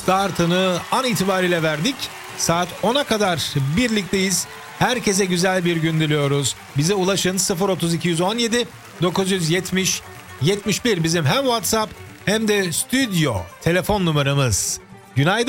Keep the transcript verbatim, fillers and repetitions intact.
startını an itibariyle verdik. Saat ona kadar birlikteyiz. Herkese güzel bir gün diliyoruz. Bize ulaşın sıfır otuz iki on yedi dokuz yetmiş yetmiş bir bizim hem WhatsApp hem de stüdyo telefon numaramız. Günaydın.